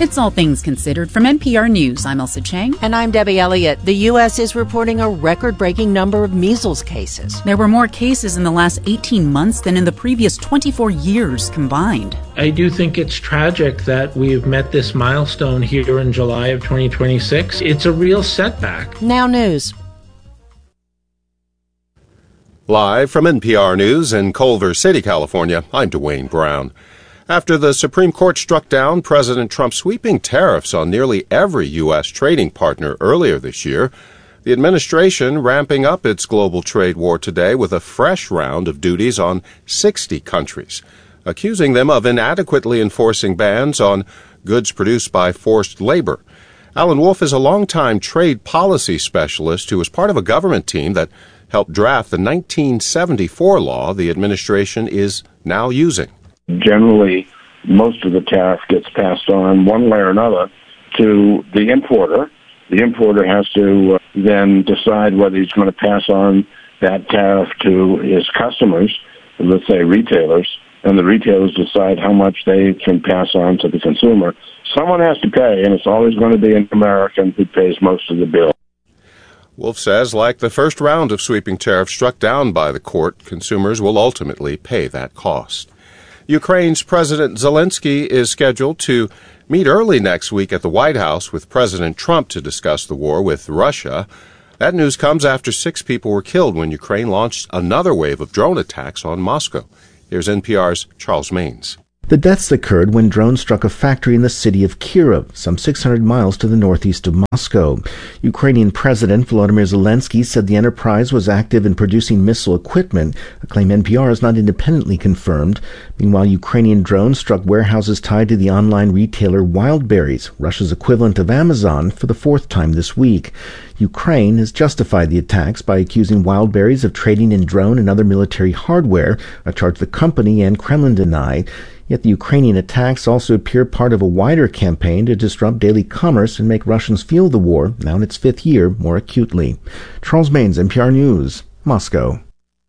It's All Things Considered from NPR News. I'm Elsa Chang. And I'm Debbie Elliott. The U.S. is reporting a record-breaking number of measles cases. There were more cases in the last 18 months than in the previous 24 years combined. I do think it's tragic that we've met this milestone here in July of 2026. It's a real setback. Now news. Live from NPR News in Culver City, California, I'm Dwayne Brown. After the Supreme Court struck down President Trump's sweeping tariffs on nearly every U.S. trading partner earlier this year, the administration ramping up its global trade war today with a fresh round of duties on 60 countries, accusing them of inadequately enforcing bans on goods produced by forced labor. Alan Wolf is a longtime trade policy specialist who was part of a government team that helped draft the 1974 law the administration is now using. Generally, most of the tariff gets passed on one way or another to the importer. The importer has to then decide whether he's going to pass on that tariff to his customers, let's say retailers, and the retailers decide how much they can pass on to the consumer. Someone has to pay, and it's always going to be an American who pays most of the bill. Wolf says, like the first round of sweeping tariffs struck down by the court, consumers will ultimately pay that cost. Ukraine's President Zelensky is scheduled to meet early next week at the White House with President Trump to discuss the war with Russia. That news comes after 6 people were killed when Ukraine launched another wave of drone attacks on Moscow. Here's NPR's Charles Maines. The deaths occurred when drones struck a factory in the city of Kyiv, some 600 miles to the northeast of Moscow. Ukrainian President Volodymyr Zelensky said the enterprise was active in producing missile equipment, a claim NPR has not independently confirmed. Meanwhile, Ukrainian drones struck warehouses tied to the online retailer Wildberries, Russia's equivalent of Amazon, for the 4th time this week. Ukraine has justified the attacks by accusing Wildberries of trading in drone and other military hardware, a charge the company and Kremlin deny. Yet the Ukrainian attacks also appear part of a wider campaign to disrupt daily commerce and make Russians feel the war, now in its 5th year, more acutely. Charles Maines, NPR News, Moscow.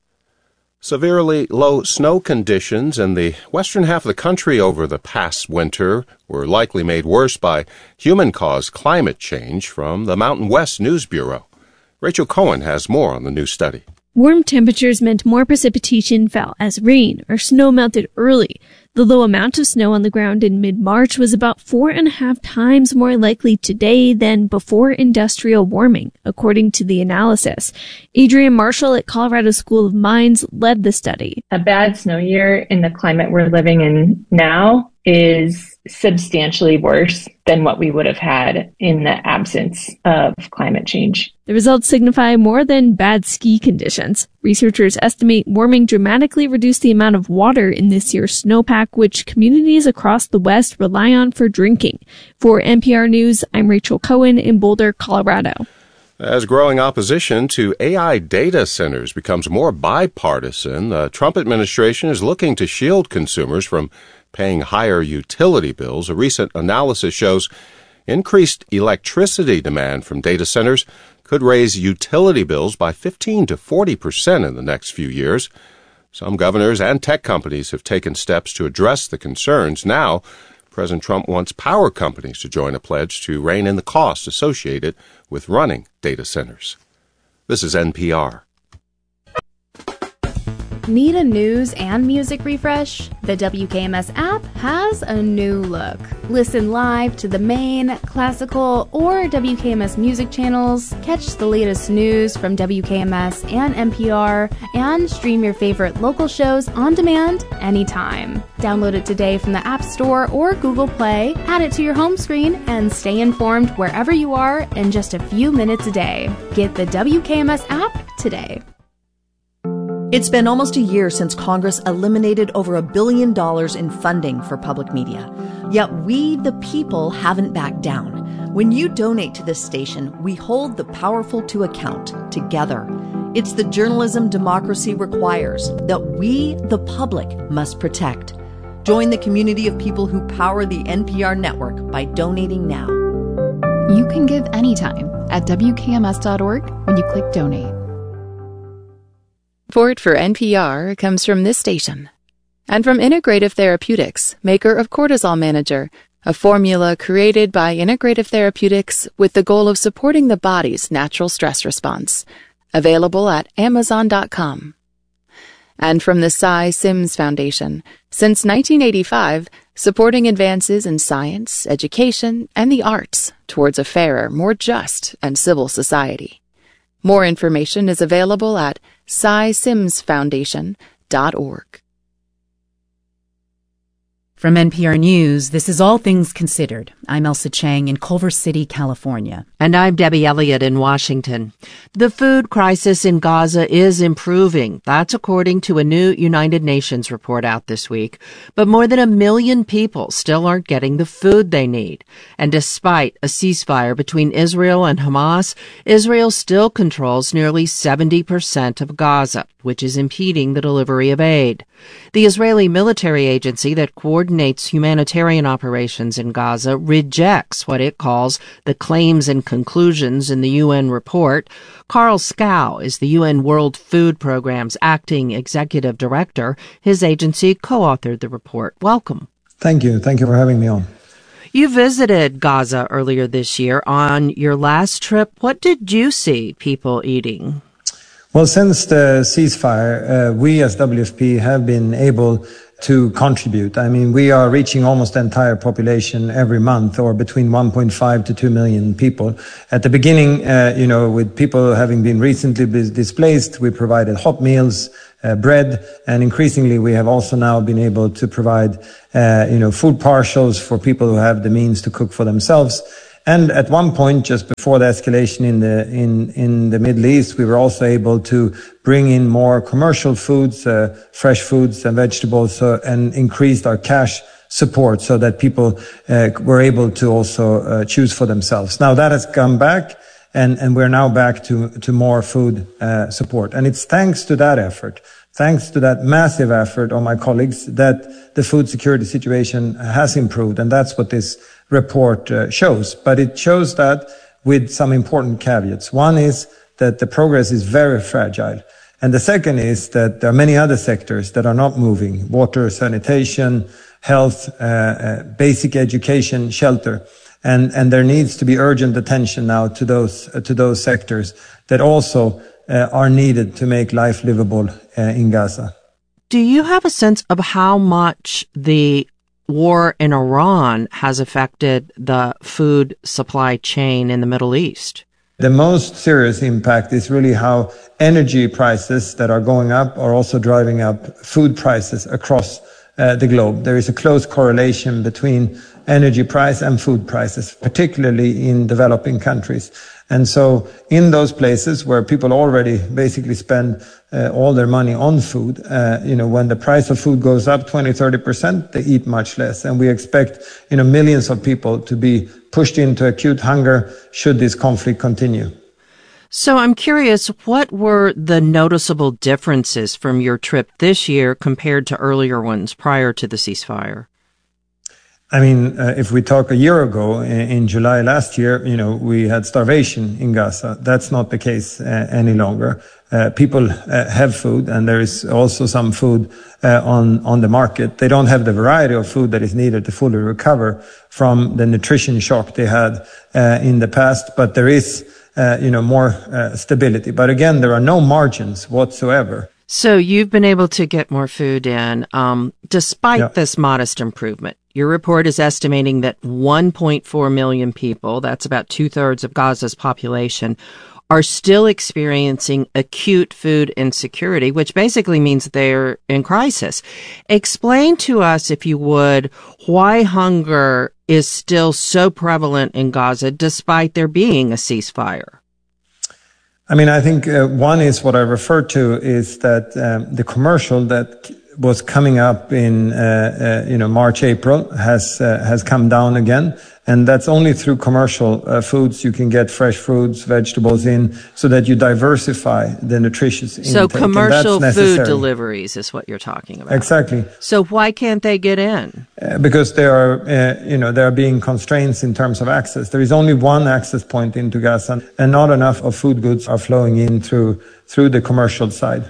Severely low snow conditions in the western half of the country over the past winter were likely made worse by human-caused climate change from the Mountain West News Bureau. Rachel Cohen has more on the new study. Warm temperatures meant more precipitation fell as rain or snow melted early. The low amount of snow on the ground in mid-March was about 4.5 times more likely today than before industrial warming, according to the analysis. Adrienne Marshall at Colorado School of Mines led the study. A bad snow year in the climate we're living in now is substantially worse than what we would have had in the absence of climate change. The results signify more than bad ski conditions. Researchers estimate warming dramatically reduced the amount of water in this year's snowpack, which communities across the West rely on for drinking. For NPR News, I'm Rachel Cohen in Boulder, Colorado. As growing opposition to AI data centers becomes more bipartisan, the Trump administration is looking to shield consumers from paying higher utility bills. A recent analysis shows increased electricity demand from data centers could raise utility bills by 15 to 40% in the next few years. Some governors and tech companies have taken steps to address the concerns. Now, President Trump wants power companies to join a pledge to rein in the costs associated with running data centers. This is NPR. Need a news and music refresh? The WKMS app has a new look. Listen live to the main, classical, or WKMS music channels, catch the latest news from WKMS and NPR, and stream your favorite local shows on demand anytime. Download it today from the App Store or Google Play, add it to your home screen, and stay informed wherever you are in just a few minutes a day. Get the WKMS app today. It's been almost a year since Congress eliminated over $1 billion in funding for public media. Yet we, the people, haven't backed down. When you donate to this station, we hold the powerful to account together. It's the journalism democracy requires that we, the public, must protect. Join the community of people who power the NPR network by donating now. You can give anytime at WKMS.org when you click donate. Support for NPR comes from this station and from Integrative Therapeutics, maker of Cortisol Manager, a formula created by Integrative Therapeutics with the goal of supporting the body's natural stress response. Available at Amazon.com. And from the Cy Sims Foundation, since 1985, supporting advances in science, education, and the arts towards a fairer, more just, and civil society. More information is available at cysimsfoundation.org. From NPR News, this is All Things Considered. I'm Elsa Chang in Culver City, California. And I'm Debbie Elliott in Washington. The food crisis in Gaza is improving. That's according to a new United Nations report out this week. But more than 1 million people still aren't getting the food they need. And despite a ceasefire between Israel and Hamas, Israel still controls nearly 70% of Gaza, which is impeding the delivery of aid. The Israeli military agency that coordinates humanitarian operations in Gaza rejects what it calls the claims and conclusions in the UN report. Carl Scow is the UN World Food Programme's acting executive director. His agency co-authored the report. Welcome. Thank you. Thank you for having me on. You visited Gaza earlier this year. On your last trip, what did you see people eating? Well, since the ceasefire, we as WFP have been able to contribute. I mean, we are reaching almost the entire population every month, or between 1.5 to 2 million people. At the beginning, with people having been recently displaced, we provided hot meals, bread, and increasingly we have also now been able to provide, food partials for people who have the means to cook for themselves. And at one point, just before the escalation in the Middle East, we were also able to bring in more commercial foods, fresh foods and vegetables, and increased our cash support so that people were able to also choose for themselves. Now that has come back, and we're now back to more food support. And it's thanks to that effort, thanks to that massive effort of my colleagues, that the food security situation has improved, and that's what this report shows. But it shows that with some important caveats. One is that the progress is very fragile. And the second is that there are many other sectors that are not moving: water, sanitation, health, basic education, shelter. And there needs to be urgent attention now to those sectors that also are needed to make life livable in Gaza. Do you have a sense of how much the war in Iran has affected the food supply chain in the Middle East? The most serious impact is really how energy prices that are going up are also driving up food prices across the globe. There is a close correlation between energy price and food prices, particularly in developing countries. And so in those places where people already basically spend all their money on food, when the price of food goes up 20-30%, they eat much less. And we expect, millions of people to be pushed into acute hunger should this conflict continue. So I'm curious, what were the noticeable differences from your trip this year compared to earlier ones prior to the ceasefire? I mean, if we talk a year ago, in July last year, we had starvation in Gaza. That's not the case any longer. People have food, and there is also some food on the market. They don't have the variety of food that is needed to fully recover from the nutrition shock they had in the past, but there is more stability. But again, there are no margins whatsoever. So you've been able to get more food in, despite this modest improvement. Your report is estimating that 1.4 million people, that's about 2/3 of Gaza's population, are still experiencing acute food insecurity, which basically means they're in crisis. Explain to us, if you would, why hunger is still so prevalent in Gaza despite there being a ceasefire. I mean, I think one is what I referred to is that the commercial that was coming up in March, April has come down again, and that's only through commercial foods you can get fresh fruits, vegetables in, so that you diversify the nutritious intake. So commercial food deliveries is what you're talking about. Exactly. So why can't they get in? Because there are being constraints in terms of access. There is only one access point into Gaza, and not enough of food goods are flowing in through the commercial side.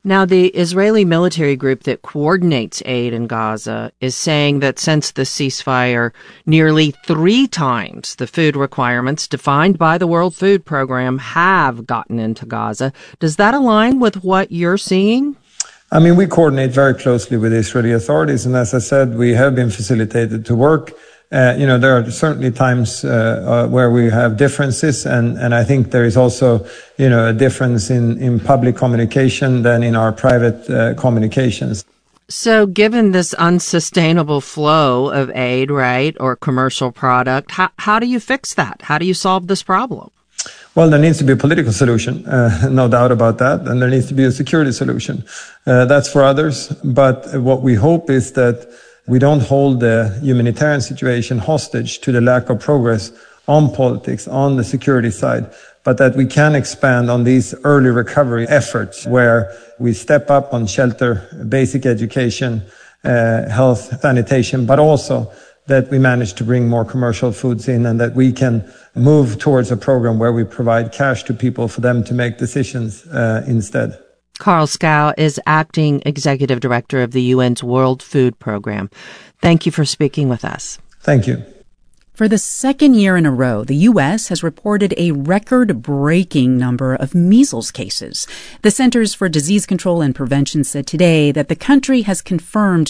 Now, the Israeli military group that coordinates aid in Gaza is saying that since the ceasefire, nearly 3 times the food requirements defined by the World Food Program have gotten into Gaza. Does that align with what you're seeing? I mean, we coordinate very closely with the Israeli authorities, and as I said, we have been facilitated to work. There are certainly times where we have differences, and I think there is also, a difference in public communication than in our private communications. So given this unsustainable flow of aid, right, or commercial product, how do you fix that? How do you solve this problem? Well, there needs to be a political solution, no doubt about that, and there needs to be a security solution. That's for others, but what we hope is that we don't hold the humanitarian situation hostage to the lack of progress on politics, on the security side, but that we can expand on these early recovery efforts where we step up on shelter, basic education, health, sanitation, but also that we manage to bring more commercial foods in and that we can move towards a program where we provide cash to people for them to make decisions instead. Carl Schou is acting executive director of the UN's World Food Program. Thank you for speaking with us. Thank you. For the second year in a row, the U.S. has reported a record-breaking number of measles cases. The Centers for Disease Control and Prevention said today that the country has confirmed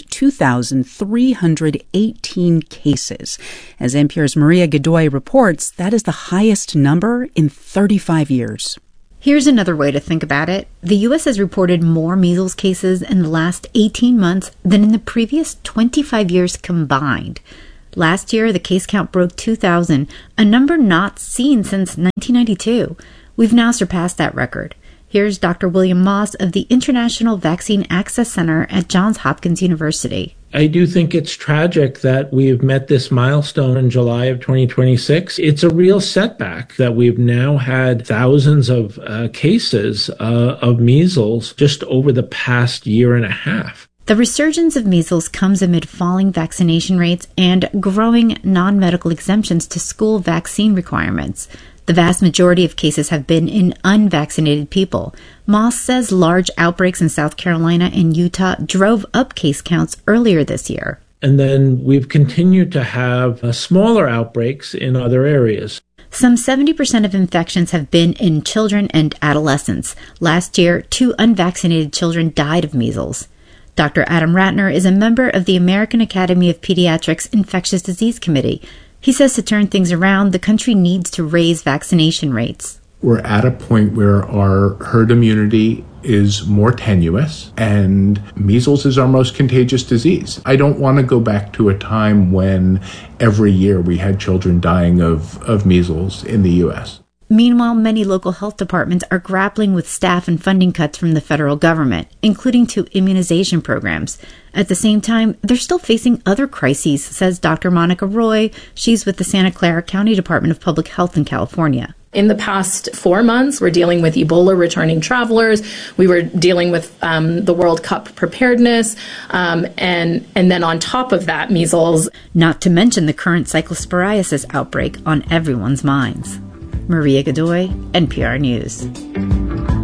2,318 cases. As NPR's Maria Godoy reports, that is the highest number in 35 years. Here's another way to think about it. The U.S. has reported more measles cases in the last 18 months than in the previous 25 years combined. Last year, the case count broke 2,000, a number not seen since 1992. We've now surpassed that record. Here's Dr. William Moss of the International Vaccine Access Center at Johns Hopkins University. I do think it's tragic that we've met this milestone in July of 2026. It's a real setback that we've now had thousands of cases of measles just over the past year and a half. The resurgence of measles comes amid falling vaccination rates and growing non-medical exemptions to school vaccine requirements. The vast majority of cases have been in unvaccinated people. Moss says large outbreaks in South Carolina and Utah drove up case counts earlier this year. And then we've continued to have smaller outbreaks in other areas. Some 70% of infections have been in children and adolescents. Last year, 2 unvaccinated children died of measles. Dr. Adam Ratner is a member of the American Academy of Pediatrics Infectious Disease Committee. He says to turn things around, the country needs to raise vaccination rates. We're at a point where our herd immunity is more tenuous, and measles is our most contagious disease. I don't want to go back to a time when every year we had children dying of measles in the U.S. Meanwhile, many local health departments are grappling with staff and funding cuts from the federal government, including to immunization programs. At the same time, they're still facing other crises, says Dr. Monica Roy. She's with the Santa Clara County Department of Public Health in California. In the past 4 months, we're dealing with Ebola returning travelers. We were dealing with the World Cup preparedness, and then on top of that, measles. Not to mention the current cyclosporiasis outbreak on everyone's minds. Maria Godoy, NPR News.